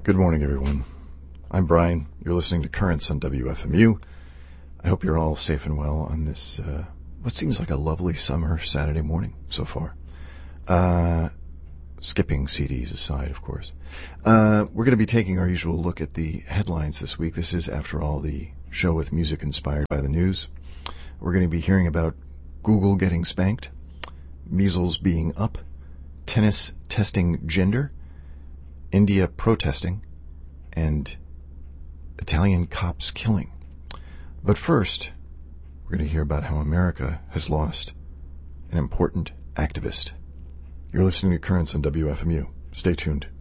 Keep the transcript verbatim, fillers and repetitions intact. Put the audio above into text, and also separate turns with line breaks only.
Good morning, everyone. I'm Brian. You're listening to Currents on W F M U. I hope you're all safe and well on this, uh, what seems like a lovely summer Saturday morning so far. Uh, skipping C Ds aside, of course. Uh, we're going to be taking our usual look at the headlines this week. This is, after all, the show with music inspired by the news. We're going to be hearing about Google getting spanked, measles being up, tennis testing gender, India protesting, and Italian cops killing. But first, we're going to hear about how America has lost an important activist. You're listening to Currents on W F M U. Stay tuned.